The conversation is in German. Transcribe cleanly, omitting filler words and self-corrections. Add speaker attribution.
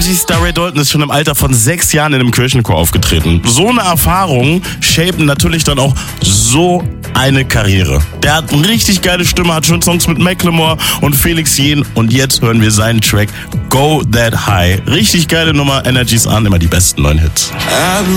Speaker 1: Energy Star Ray Dalton ist schon im Alter von 6 Jahren in einem Kirchenchor aufgetreten. So eine Erfahrung shapen natürlich dann auch so eine Karriere. Der hat eine richtig geile Stimme, hat schon Songs mit Macklemore und Felix Jähn und jetzt hören wir seinen Track Go That High. Richtig geile Nummer, Energy's an, immer die besten neuen Hits.